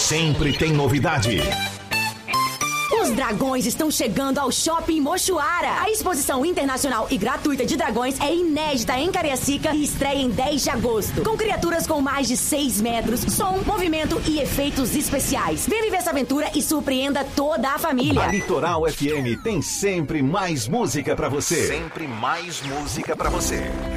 sempre tem novidade. Os dragões estão chegando ao Shopping Mochuara. A exposição internacional e gratuita de dragões é inédita em Cariacica e estreia em 10 de agosto. Com criaturas com mais de 6 metros, som, movimento e efeitos especiais. Vem viver essa aventura e surpreenda toda a família. A Litoral FM tem sempre mais música pra você. Sempre mais música pra você.